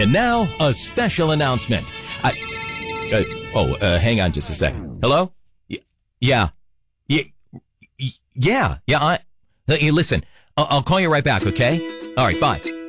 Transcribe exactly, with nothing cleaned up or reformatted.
And now, a special announcement. I, uh, oh, uh, hang on just a second. Hello? Y- yeah. Y- y- yeah. Yeah. I, hey, listen, I'll, I'll call you right back, okay? All right, bye.